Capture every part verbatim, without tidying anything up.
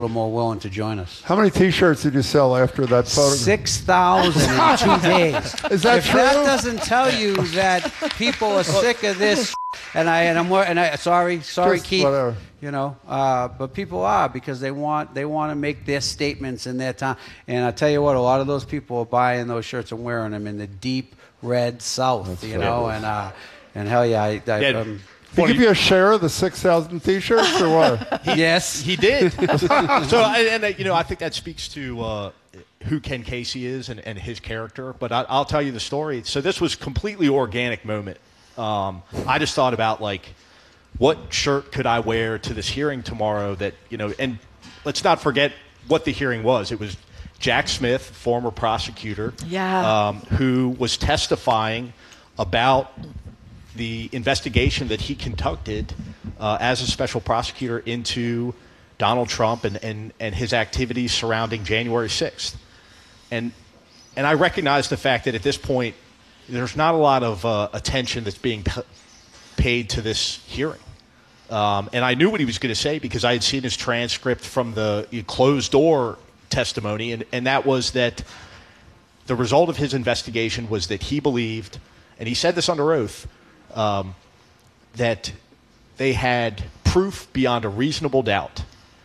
little more willing to join us. How many T-shirts did you sell after that photo? Six thousand in two days. Is that if true? If that doesn't tell you that people are sick of this, and I and I'm and I sorry sorry Just Keith, whatever. you know, uh, but people are because they want they want to make their statements in their time. And I tell you what, a lot of those people are buying those shirts and wearing them in the deep red South, That's you know, and uh, and hell yeah, I. I Yeah. um, Did he give you a share of the six thousand T-shirts or what? He, yes, he did. so, and, and you know, I think that speaks to uh, who Ken Casey is and, and his character. But I, I'll tell you the story. So this was completely organic moment. Um, I just thought about like, what shirt could I wear to this hearing tomorrow? That you know, and let's not forget what the hearing was. It was Jack Smith, former prosecutor, Yeah. um, who was testifying about the investigation that he conducted uh, as a special prosecutor into Donald Trump and, and, and his activities surrounding January sixth. And, and I recognize the fact that at this point, there's not a lot of uh, attention that's being p- paid to this hearing. Um, and I knew what he was going to say because I had seen his transcript from the closed-door testimony, and, and that was that the result of his investigation was that he believed, and he said this under oath, Um, that they had proof beyond a reasonable doubt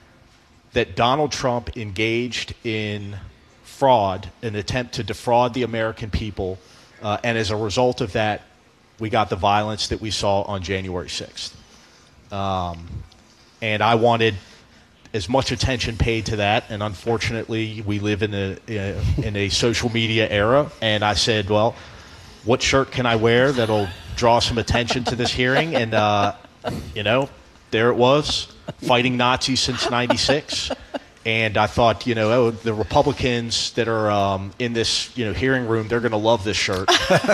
that Donald Trump engaged in fraud, an attempt to defraud the American people, uh, and as a result of that, we got the violence that we saw on January sixth. Um, and I wanted as much attention paid to that, and unfortunately, we live in a in a social media era, and I said, well, what shirt can I wear that'll draw some attention to this hearing? And, uh, you know, there it was, fighting Nazis since ninety-six. And I thought, you know, oh, the Republicans that are um, in this, you know, hearing room, they're going to love this shirt.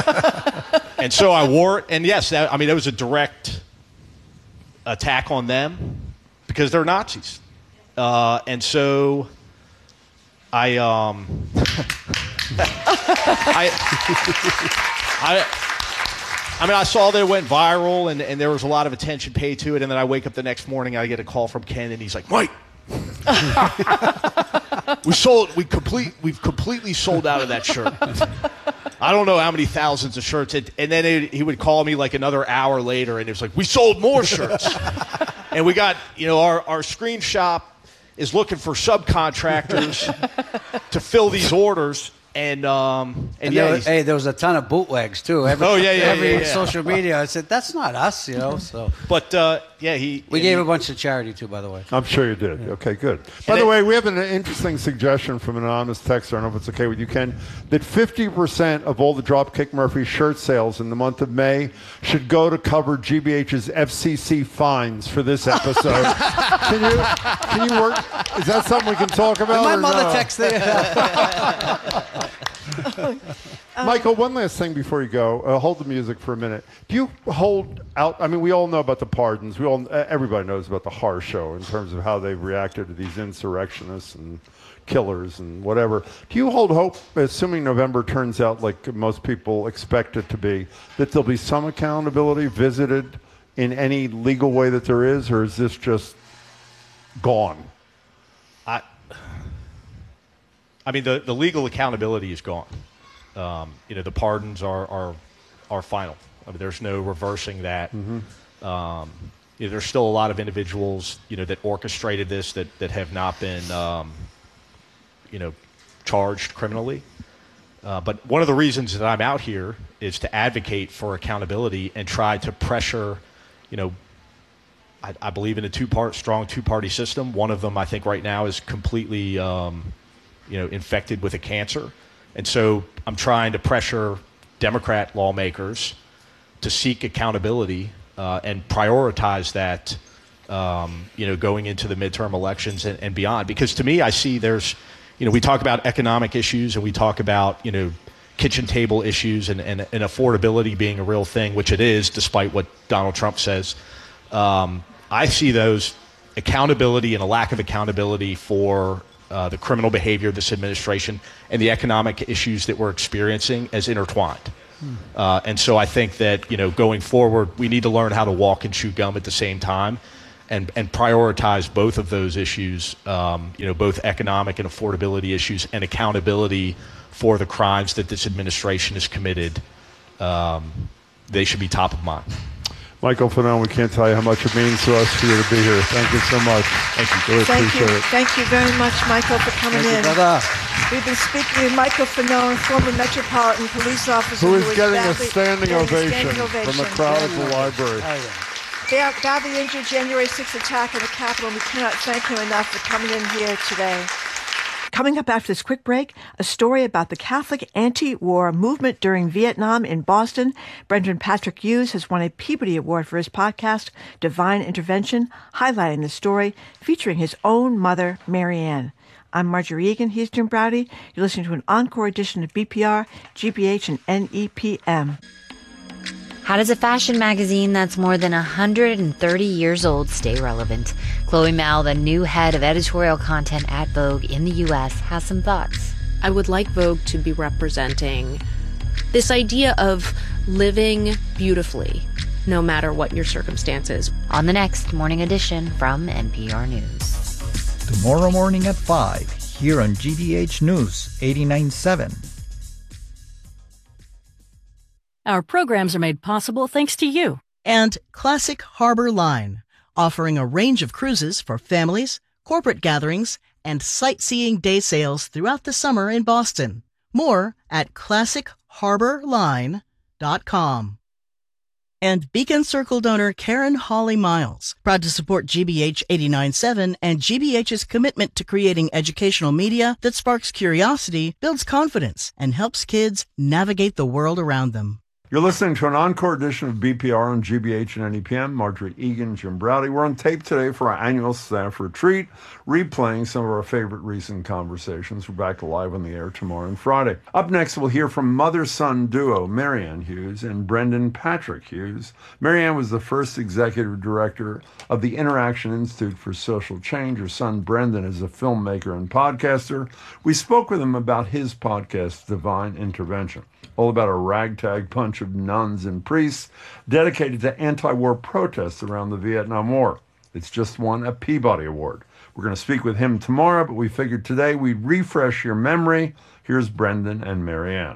And so I wore it. And, yes, that, I mean, it was a direct attack on them because they're Nazis. Uh, and so I... Um, I... I, I mean, I saw that it went viral, and, and there was a lot of attention paid to it. And then I wake up the next morning, I get a call from Ken, and he's like, "Mike, we sold, we complete, we've completely sold out of that shirt. I don't know how many thousands of shirts." It, and then it, he would call me like another hour later, and it was like, "We sold more shirts." And we got, you know, our, our screen shop is looking for subcontractors to fill these orders. And um and, And yeah, there was, hey, there was a ton of bootlegs too. Every, Oh, yeah, yeah, every yeah, yeah. social media, I said that's not us, you know. So but uh, yeah, he we and gave he, a bunch to charity too, by the way. I'm sure you did. Okay, good. By And the it- way, we have an interesting suggestion from an anonymous texter. I don't know if it's okay with you, Ken, that fifty percent of all the Dropkick Murphy shirt sales in the month of May should go to cover G B H's F C C fines for this episode. Can you can you work? Is that something we can talk about? My or mother no? texted. Michael, one last thing before you go. Uh, hold the music for a minute. Do you hold out? I mean, we all know about the pardons. We all, uh, everybody knows about the horror show in terms of how they've reacted to these insurrectionists and killers and whatever. Do you hold hope, assuming November turns out like most people expect it to be, that there'll be some accountability visited in any legal way that there is, or is this just gone? I, I mean, the, the legal accountability is gone. Um, you know, the pardons are are, are final. I mean, there's no reversing that. Mm-hmm. Um, you know, there's still a lot of individuals, you know, that orchestrated this that, that have not been, um, you know, charged criminally. Uh, but one of the reasons that I'm out here is to advocate for accountability and try to pressure, you know, I, I believe in a two-part, strong two-party system. One of them, I think, right now is completely, um, you know, infected with a cancer. And so I'm trying to pressure Democrat lawmakers to seek accountability uh, and prioritize that, um, you know, going into the midterm elections and, and beyond. Because to me, I see there's, you know, we talk about economic issues and we talk about, you know, kitchen table issues and, and, and affordability being a real thing, which it is, despite what Donald Trump says. Um, I see those accountability and a lack of accountability for uh, the criminal behavior of this administration and the economic issues that we're experiencing as intertwined. Hmm. Uh, and so I think that, you know, going forward, we need to learn how to walk and chew gum at the same time. and and prioritize both of those issues. Um, you know, both economic and affordability issues and accountability for the crimes that this administration has committed. Um, they should be top of mind. Michael Fanone, we can't tell you how much it means to us for you to be here. Thank you so much. Thank you. Really Thank appreciate you. it. Thank you very much, Michael, for coming Thank in. you, brother. We've been speaking with Michael Fanone, former Metropolitan Police officer Who is was getting a badly- standing getting a ovation standing ovation. from the crowd at the library. Oh, yeah. Ba- badly injured January sixth attack on the Capitol, and we cannot thank him enough for coming in here today. Coming up after this quick break, a story about the Catholic anti-war movement during Vietnam in Boston. Brendan Patrick Hughes has won a Peabody Award for his podcast, Divine Intervention, highlighting the story featuring his own mother, Marianne. I'm Marjorie Egan. He's Jim Browdy. You're listening to an encore edition of B P R, G B H, and N E P M. How does a fashion magazine that's more than one hundred thirty years old stay relevant? Chloe Mao, the new head of editorial content at Vogue in the U S, has some thoughts. I would like Vogue to be representing this idea of living beautifully, no matter what your circumstances. On the next morning edition from N P R News. Tomorrow morning at five, here on G B H News eighty-nine point seven. Our programs are made possible thanks to you. And Classic Harbor Line, offering a range of cruises for families, corporate gatherings, and sightseeing day sails throughout the summer in Boston. More at classic harbor line dot com. And Beacon Circle donor Karen Hawley Miles, proud to support G B H eighty-nine point seven and G B H's commitment to creating educational media that sparks curiosity, builds confidence, and helps kids navigate the world around them. You're listening to an encore edition of B P R on G B H and N E P M. Marjorie Egan, Jim Browdy. We're on tape today for our annual staff retreat, replaying some of our favorite recent conversations. We're back live on the air tomorrow and Friday. Up next, we'll hear from mother-son duo Marianne Hughes and Brendan Patrick Hughes. Marianne was the first executive director of the Interaction Institute for Social Change. Her son Brendan is a filmmaker and podcaster. We spoke with him about his podcast, Divine Intervention, all about a ragtag bunch of nuns and priests dedicated to anti-war protests around the Vietnam War. It's just won a Peabody Award. We're going to speak with him tomorrow, but we figured today we'd refresh your memory. Here's Brendan and Marianne.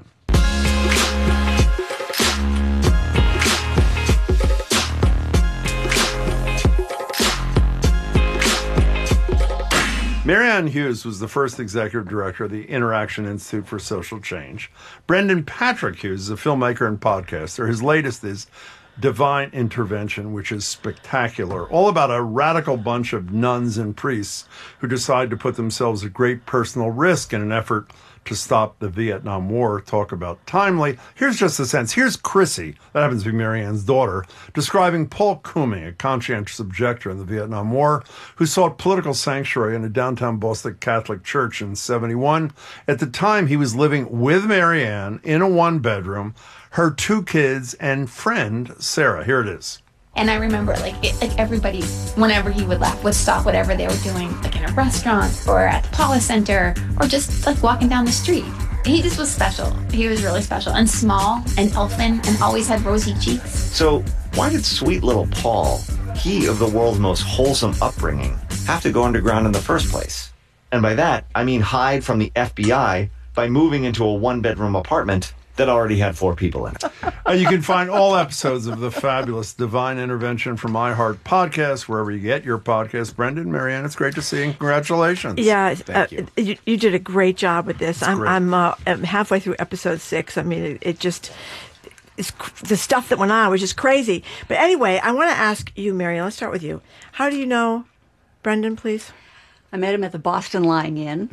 Marianne Hughes was the first executive director of the Interaction Institute for Social Change. Brendan Patrick Hughes is a filmmaker and podcaster. His latest is Divine Intervention, which is spectacular, all about a radical bunch of nuns and priests who decide to put themselves at great personal risk in an effort to stop the Vietnam War. Talk about timely. Here's just a sense. Here's Chrissy, that happens to be Marianne's daughter, describing Paul Koomey, a conscientious objector in the Vietnam War, who sought political sanctuary in a downtown Boston Catholic church in seventy-one. At the time, he was living with Marianne in a one-bedroom, her two kids, and friend, Sarah. Here it is. And I remember, like, it, like everybody, whenever he would laugh, would stop whatever they were doing, like in a restaurant or at the Paula Center or just like walking down the street. He just was special. He was really special and small and elfin and always had rosy cheeks. So why did sweet little Paul, he of the world's most wholesome upbringing, have to go underground in the first place? And by that, I mean hide from the F B I by moving into a one-bedroom apartment that already had four people in it. Uh, you can find all episodes of the fabulous Divine Intervention from iHeart Podcast, wherever you get your podcast. Brendan, Marianne, it's great to see you. Congratulations. Yeah, Thank uh, you. you. You did a great job with this. It's I'm great. I'm, uh, I'm halfway through episode six. I mean, it, it just it's, cr- the stuff that went on was just crazy. But anyway, I want to ask you, Marianne. Let's start with you. How do you know Brendan, please? I met him at the Boston Lying In.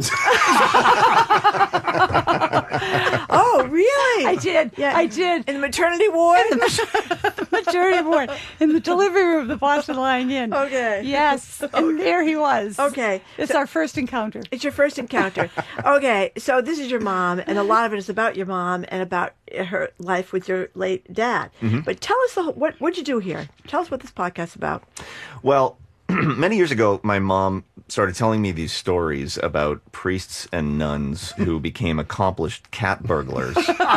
Oh, really? I did. Yeah, I did. In the maternity ward? In the maternity ward. In the delivery room of the Boston Lying In. Okay. Yes. And there he was. Okay. It's So- our first encounter. It's your first encounter. Okay, so this is your mom, and a lot of it is about your mom and about her life with your late dad. Mhm. But tell us the whole, what what'd you do here? Tell us what this podcast's about. Well, many years ago, my mom started telling me these stories about priests and nuns who became accomplished cat burglars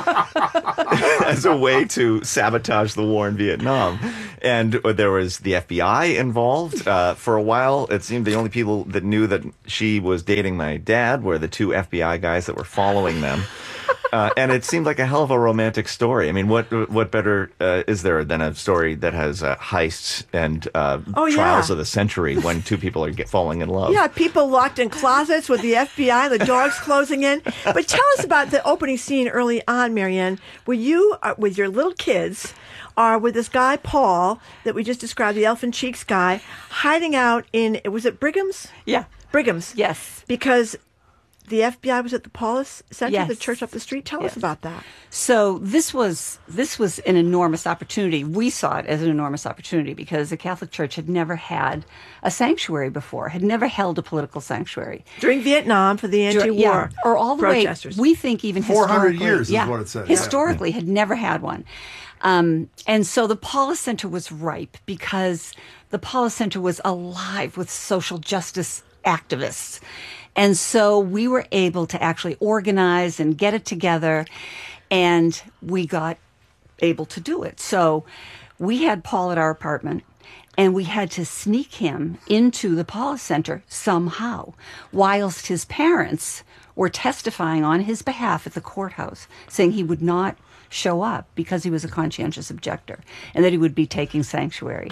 as a way to sabotage the war in Vietnam. And there was the F B I involved. Uh, for a while, it seemed the only people that knew that she was dating my dad were the two F B I guys that were following them. Uh, and it seemed like a hell of a romantic story. I mean, what what better uh, is there than a story that has uh, heists and uh, Oh, trials yeah. of the century when two people are get, falling in love? Yeah, people locked in closets with the F B I, the dogs closing in. But tell us about the opening scene early on, Marianne, where you, uh, with your little kids, are with this guy, Paul, that we just described, the Elfin Cheeks guy, hiding out in, was it Brigham's? Yeah. Brigham's. Yes. Because the F B I was at the Paulus Center, Yes. the church up the street. Tell us Yes. about that. So this was this was an enormous opportunity. We saw it as an enormous opportunity because the Catholic Church had never had a sanctuary before, had never held a political sanctuary. During Vietnam for the Dur- anti-war yeah, or all the protesters. way, we think even four hundred historically- years is yeah, what it says. Historically, Yeah. had never had one. Um, and so the Paulus Center was ripe because the Paulus Center was alive with social justice activists. And so we were able to actually organize and get it together, and we got able to do it. So we had Paul at our apartment, and we had to sneak him into the Paulus Center somehow, whilst his parents were testifying on his behalf at the courthouse, saying he would not show up because he was a conscientious objector and that he would be taking sanctuary.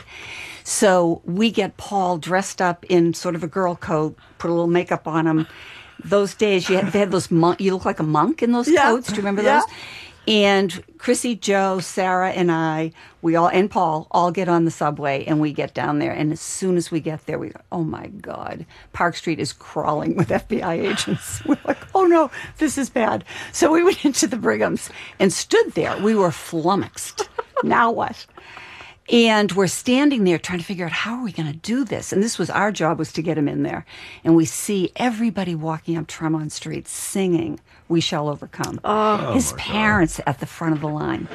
So we get Paul dressed up in sort of a girl coat, put a little makeup on him. Those days, you had, they had those monk, you look like a monk in those Yeah. coats. Do you remember Yeah. those? And Chrissy, Joe, Sarah, and I, we all, and Paul, all get on the subway and we get down there. And as soon as we get there, we go, oh my God, Park Street is crawling with F B I agents. We're like, oh no, this is bad. So we went into the Brighams and stood there. We were flummoxed. Now what? And we're standing there trying to figure out how are we going to do this? And this was our job, was to get him in there. And we see everybody walking up Tremont Street singing "We Shall Overcome." Oh, His my parents at the front of the line.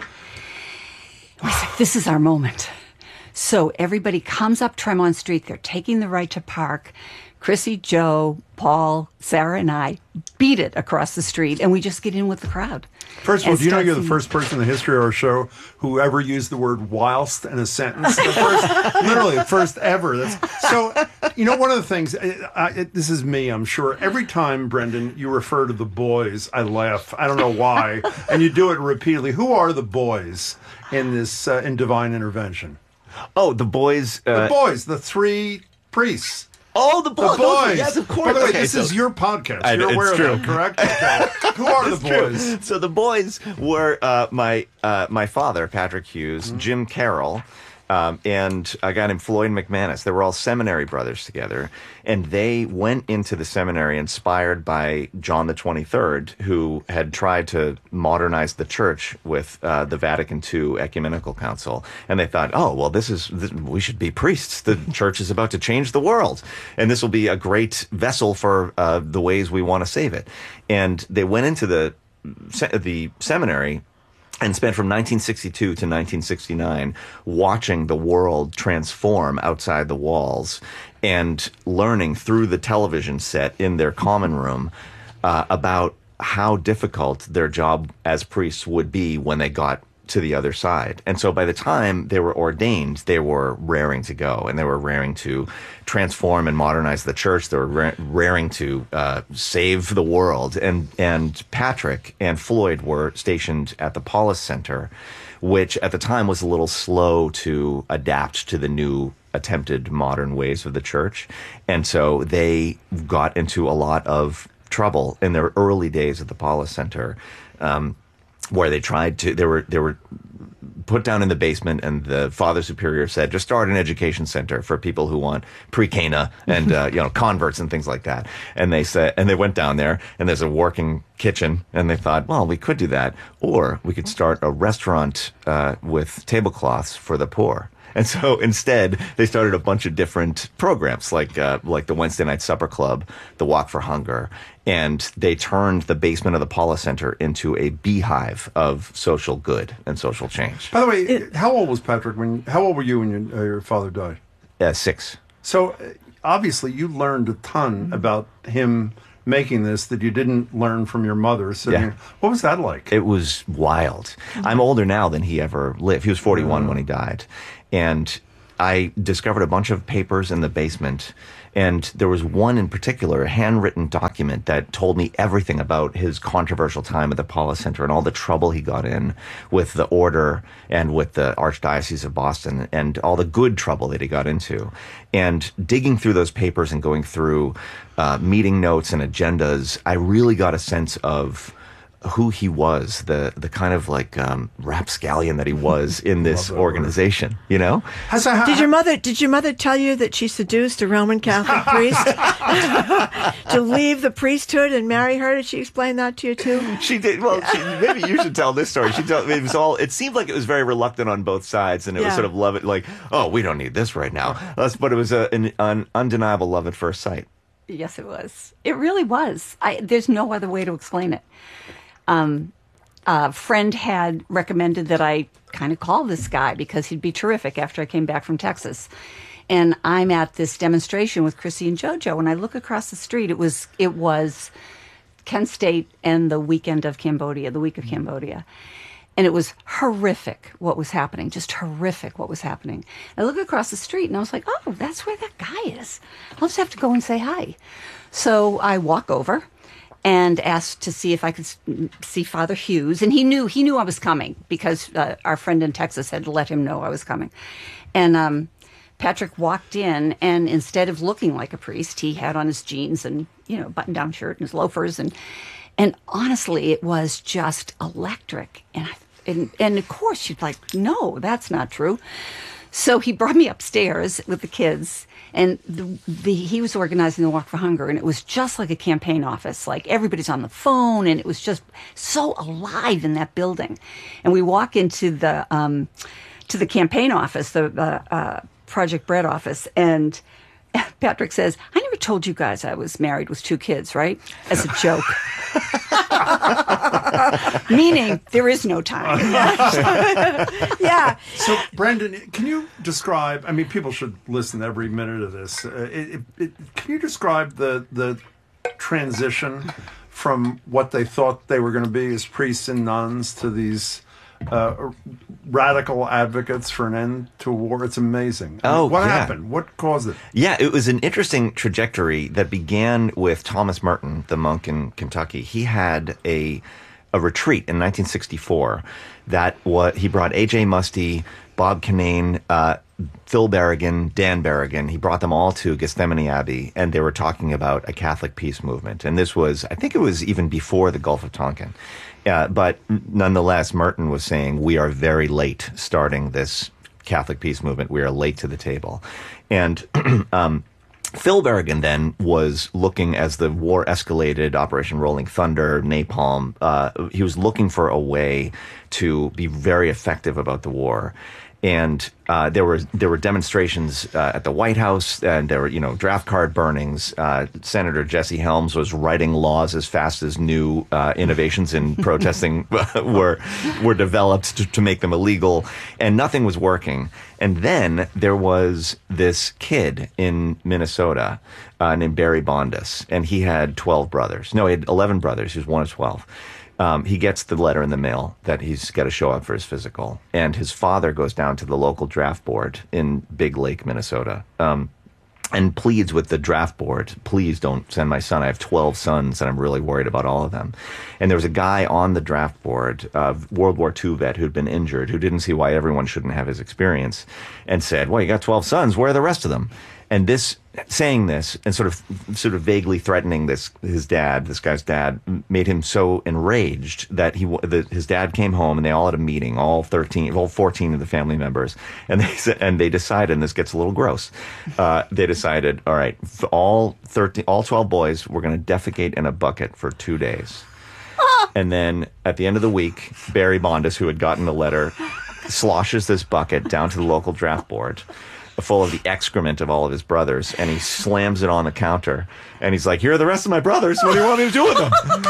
We said, this is our moment. So everybody comes up Tremont Street. They're taking the right to park. Chrissy, Joe, Paul, Sarah, and I beat it across the street, and we just get in with the crowd. First of all, and do you know start you're the singing. first person in the history of our show who ever used the word whilst in a sentence? The first, literally, the first ever. That's, so, you know, one of the things, I, I, it, this is me, I'm sure. Every time, Brendan, you refer to the boys, I laugh. I don't know why. And you do it repeatedly. Who are the boys in this, uh, in Divine Intervention? Oh, the boys. Uh, the boys, the three priests. Oh, the boys. The boys. Yes, of course. By the way, Okay, this so- is your podcast. I- You're it's aware true. of that, correct? Okay. Who are the It's true. boys? So the boys were uh, my uh, my father, Patrick Hughes, Mm-hmm. Jim Carroll, um, and a guy named Floyd McManus. They were all seminary brothers together, and they went into the seminary inspired by John the twenty-third, who had tried to modernize the church with uh, the Vatican two Ecumenical Council. And they thought, oh, well, this is this, we should be priests. The church is about to change the world, and this will be a great vessel for uh, the ways we want to save it. And they went into the se- the seminary and spent from nineteen sixty-two to nineteen sixty-nine watching the world transform outside the walls and learning through the television set in their common room uh, about how difficult their job as priests would be when they got to the other side. And so by the time they were ordained, they were raring to go, and they were raring to transform and modernize the church. They were ra- raring to uh, save the world. And, and Patrick and Floyd were stationed at the Paulus Center, which at the time was a little slow to adapt to the new attempted modern ways of the church. And so they got into a lot of trouble in their early days at the Paulus Center, um, where they tried to, they were, they were put down in the basement, and the Father Superior said, just start an education center for people who want pre-Cana and, uh, you know, converts and things like that. And they said, and they went down there, and there's a working kitchen, and they thought, well, we could do that, or we could start a restaurant, uh, with tablecloths for the poor. And so instead, they started a bunch of different programs, like uh, like the Wednesday Night Supper Club, the Walk for Hunger, and they turned the basement of the Paulus Center into a beehive of social good and social change. By the way, how old was Patrick when? How old were you when your, uh, your father died? Uh, six. So uh, obviously you learned a ton about him making this that you didn't learn from your mother sitting. Yeah. What was that like? It was wild. I'm older now than he ever lived. He was forty-one when he died. And I discovered a bunch of papers in the basement. And there was one in particular, a handwritten document that told me everything about his controversial time at the Paula Center and all the trouble he got in with the order and with the Archdiocese of Boston and all the good trouble that he got into. And digging through those papers and going through uh, meeting notes and agendas, I really got a sense of who he was, the the kind of like um, rapscallion that he was in this organization, you know? Did your mother did your mother tell you that she seduced a Roman Catholic priest to leave the priesthood and marry her? Did she explain that to you too? She did. Well, she, maybe you should tell this story. She told, it was all. It seemed like it was very reluctant on both sides, and it Yeah. was sort of love it, like, oh, we don't need this right now. That's, but it was a, an, an undeniable love at first sight. Yes, it was. It really was. I, there's no other way to explain it. Um, a friend had recommended that I kind of call this guy because he'd be terrific after I came back from Texas. And I'm at this demonstration with Chrissy and JoJo, and I look across the street. It was it was Kent State and the weekend of Cambodia, the week of Cambodia. And it was horrific what was happening, just horrific what was happening. I look across the street and I was like, oh, that's where that guy is. I'll just have to go and say hi. So I walk over and asked to see if I could see Father Hughes. And he knew he knew I was coming because uh, our friend in Texas had let him know I was coming. And um, Patrick walked in, and instead of looking like a priest, he had on his jeans and, you know, button-down shirt and his loafers. And and honestly, it was just electric. And, I, and, and of course, you'd like, no, that's not true. So he brought me upstairs with the kids. And the, the, he was organizing the Walk for Hunger, and it was just like a campaign office. Like, everybody's on the phone, and it was just so alive in that building. And we walk into the um, to the campaign office, the uh, uh, Project Bread office, and Patrick says, I never told you guys I was married with two kids, right? As a joke. Meaning, there is no time. Yeah. So, Brendan, can you describe, I mean, people should listen every minute of this. Uh, it, it, it, can you describe the, the transition from what they thought they were going to be as priests and nuns to these uh, radical advocates for an end to war? It's amazing. I mean, Oh, what yeah. happened? What caused it? Yeah, it was an interesting trajectory that began with Thomas Merton, the monk in Kentucky. He had a a retreat in nineteen sixty-four that what he brought A J Musty, Bob Kinane, uh, Phil Berrigan, Dan Berrigan. He brought them all to Gethsemane Abbey, and they were talking about a Catholic peace movement. And this was, I think it was even before the Gulf of Tonkin. Uh, but nonetheless, Merton was saying, we are very late starting this Catholic peace movement. We are late to the table. And um, Phil Berrigan then was looking, as the war escalated, Operation Rolling Thunder, Napalm, uh, he was looking for a way to be very effective about the war. And uh, there were there were demonstrations uh, at the White House, and there were you know draft card burnings. Uh, Senator Jesse Helms was writing laws as fast as new uh, innovations in protesting were were developed to, to make them illegal, and nothing was working. And then there was this kid in Minnesota uh, named Barry Bondus, and he had twelve brothers. No, he had eleven brothers. He was one of twelve. Um, he gets the letter in the mail that he's got to show up for his physical. And his father goes down to the local draft board in Big Lake, Minnesota, um, and pleads with the draft board, please don't send my son. I have twelve sons, and I'm really worried about all of them. And there was a guy on the draft board, a World War Two vet who'd been injured, who didn't see why everyone shouldn't have his experience, and said, well, you got twelve sons. Where are the rest of them? And this, saying this and sort of, sort of vaguely threatening this, his dad, this guy's dad, made him so enraged that he, that his dad came home, and they all had a meeting, all thirteen, all fourteen of the family members, and they said, and they decided, and this gets a little gross, uh, they decided, all right, for all thirteen, all twelve boys, we're going to defecate in a bucket for two days. And then at the end of the week, Barry Bondus, who had gotten the letter, sloshes this bucket down to the local draft board, full of the excrement of all of his brothers, and he slams it on the counter, and he's like, here are the rest of my brothers, what do you want me to do with them?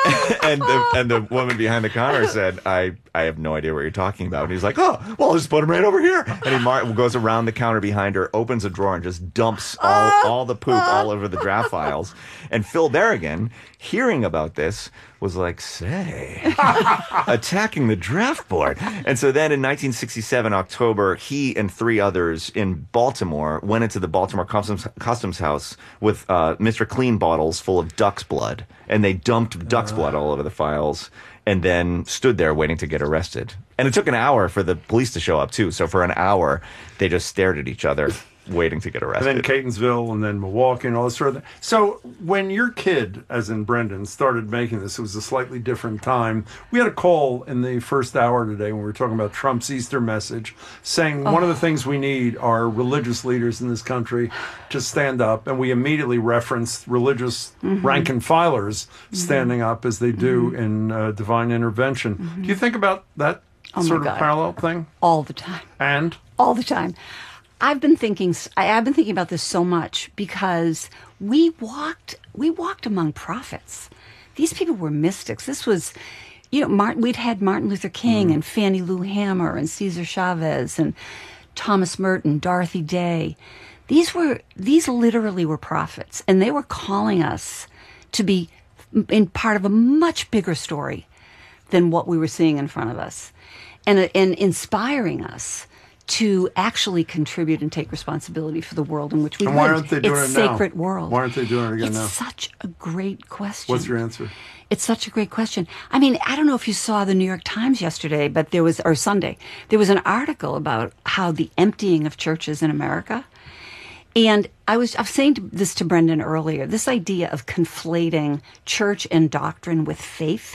and the and the woman behind the counter said, I, I have no idea what you're talking about. And he's like, oh, well, I'll just put him right over here. And he mar- goes around the counter behind her, opens a drawer, and just dumps all, all the poop all over the draft files. And Phil Berrigan, hearing about this, was like, say, attacking the draft board. And so then in nineteen sixty-seven, October, he and three others in Baltimore went into the Baltimore Customs, Customs House with uh, Mister Clean bottles full of duck's blood. And they dumped duck's blood all over the files and then stood there waiting to get arrested. And it took an hour for the police to show up, too. So for an hour, they just stared at each other, waiting to get arrested. And then Catonsville and then Milwaukee and all this sort of thing. So when your kid, as in Brendan, started making this, it was a slightly different time. We had a call in the first hour today when we were talking about Trump's Easter message, saying oh. one of the things we need are religious leaders in this country to stand up. And we immediately referenced religious mm-hmm. rank and filers mm-hmm. standing up as they do mm-hmm. in uh, divine intervention. Mm-hmm. Do you think about that oh sort of God. parallel thing? All the time. And? All the time. I've been thinking. I've been thinking about this so much because we walked. We walked among prophets. These people were mystics. This was, you know, Martin. We'd had Martin Luther King mm. and Fannie Lou Hamer and Cesar Chavez and Thomas Merton, Dorothy Day. These were. These literally were prophets, and they were calling us to be in part of a much bigger story than what we were seeing in front of us, and and inspiring us to actually contribute and take responsibility for the world in which we live. And why aren't they doing it's it now? Sacred world. Why aren't they doing it again it's now? It's such a great question. What's your answer? It's such a great question. I mean, I don't know if you saw the New York Times yesterday, but there was, or Sunday, there was an article about how the emptying of churches in America. And I was, I was saying this to Brendan earlier, this idea of conflating church and doctrine with faith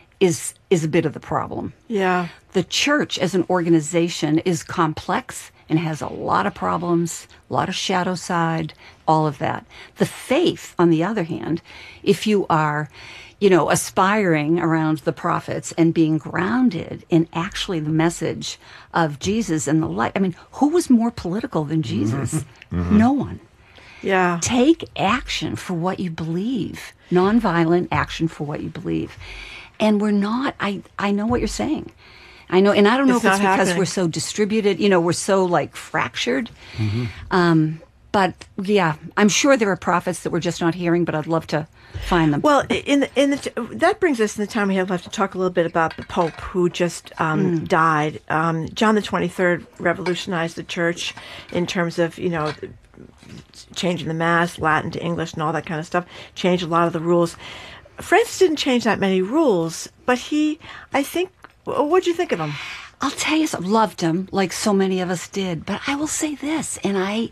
is is a bit of the problem. Yeah. The church as an organization is complex and has a lot of problems, a lot of shadow side, all of that. The faith, on the other hand, if you are, you know, aspiring around the prophets and being grounded in actually the message of Jesus and the light. I mean, who was more political than Jesus? Mm-hmm. Mm-hmm. No one. Yeah. Take action for what you believe. Nonviolent action for what you believe. And we're not, I, I know what you're saying. I know, and I don't know it's if it's because happening. we're so distributed, you know, we're so like fractured. Mm-hmm. Um, but yeah, I'm sure there are prophets that we're just not hearing, but I'd love to find them. Well, in the, in the, that brings us in the time we have left to talk a little bit about the Pope who just um, mm. died. Um, John the twenty-third revolutionized the church in terms of, you know, changing the Mass, Latin to English and all that kind of stuff, changed a lot of the rules. Francis didn't change that many rules, but he, I think, what'd you think of him? I'll tell you something, loved him like so many of us did, but I will say this, and I,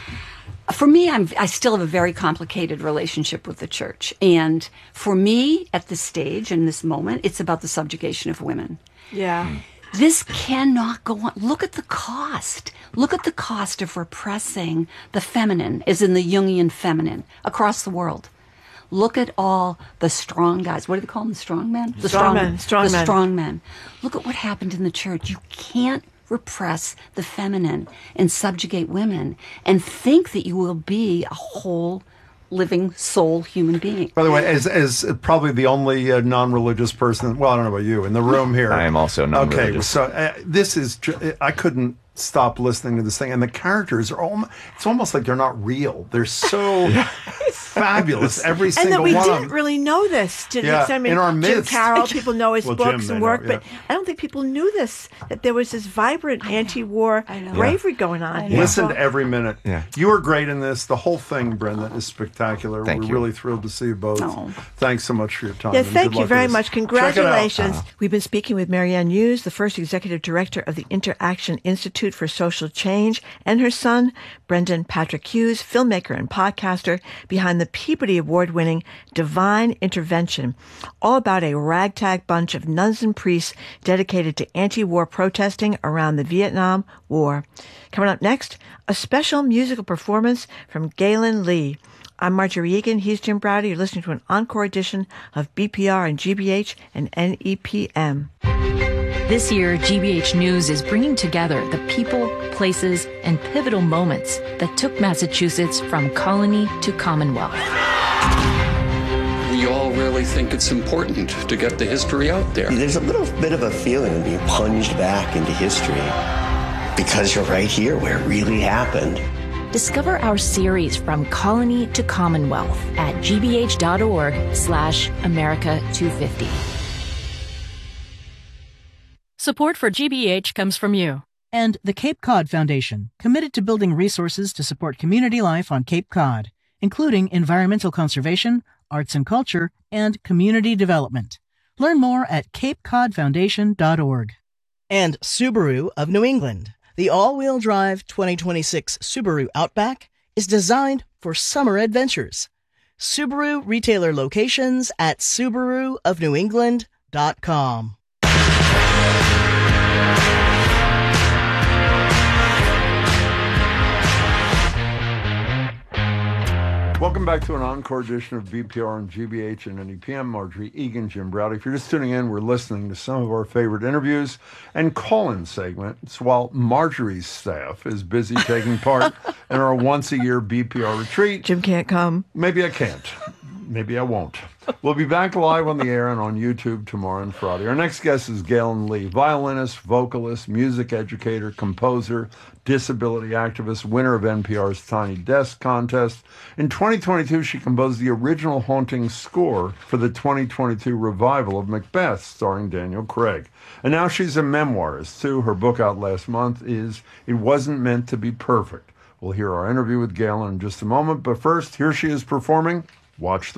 for me, I'm, I still have a very complicated relationship with the church. And for me, at this stage, in this moment, it's about the subjugation of women. Yeah. This cannot go on. Look at the cost. Look at the cost of repressing the feminine, as in the Jungian feminine, across the world. Look at all the strong guys. What do they call them? The strong men? The strong, strong men. Strong the men. strong men. Look at what happened in the church. You can't repress the feminine and subjugate women and think that you will be a whole living soul human being. By the way, as as probably the only uh, non-religious person, well, I don't know about you, in the room here. I am also non-religious. Okay, so uh, this is, I couldn't stop listening to this thing, and the characters are almost, it's almost like they're not real. They're so fabulous, every single one. And that we one didn't really know this to the yeah, extent. I mean, in our Jim midst. Carroll, people know his well, books Jim, and work, know, yeah. but I don't think people knew this, that there was this vibrant anti-war bravery going on. Listen so, to every minute. Yeah. You were great in this. The whole thing, Brenda, is spectacular. Thank we're you. really thrilled to see you both. Oh. Thanks so much for your time. Yeah, and thank good you luck very with this. much. Check it out. Congratulations. Uh-huh. We've been speaking with Marianne Hughes, the first executive director of the Interaction Institute for Social Change, and her son, Brendan Patrick Hughes, filmmaker and podcaster behind the Peabody Award-winning Divine Intervention, all about a ragtag bunch of nuns and priests dedicated to anti-war protesting around the Vietnam War. Coming up next, a special musical performance from Galen Lee. I'm Marjorie Egan. He's Jim Browder. You're listening to an encore edition of B P R and G B H and N E P M. This year, G B H News is bringing together the people, places, and pivotal moments that took Massachusetts from colony to Commonwealth. We all really really think it's important to get the history out there. There's a little bit of a feeling of being plunged back into history because you're right here where it really happened. Discover our series From Colony to Commonwealth at gbh.org slash America 250. Support for G B H comes from you. And the Cape Cod Foundation, committed to building resources to support community life on Cape Cod, including environmental conservation, arts and culture, and community development. Learn more at cape cod foundation dot org. And Subaru of New England. The all-wheel drive twenty twenty-six Subaru Outback is designed for summer adventures. Subaru retailer locations at subaru of new england dot com. Welcome back to an encore edition of B P R and G B H and N E P M. Marjorie Egan, Jim Browdy. If you're just tuning in, we're listening to some of our favorite interviews and call-in segments while Marjorie's staff is busy taking part in our once-a-year B P R retreat. Jim can't come. Maybe I can't. Maybe I won't. We'll be back live on the air and on YouTube tomorrow and Friday. Our next guest is Galen Lee, violinist, vocalist, music educator, composer, disability activist, winner of N P R's Tiny Desk contest. In twenty twenty-two, she composed the original haunting score for the twenty twenty-two revival of Macbeth, starring Daniel Craig. And now she's a memoirist, too. Her book out last month is It Wasn't Meant to Be Perfect. We'll hear our interview with Galen in just a moment, but first, here she is performing Watch the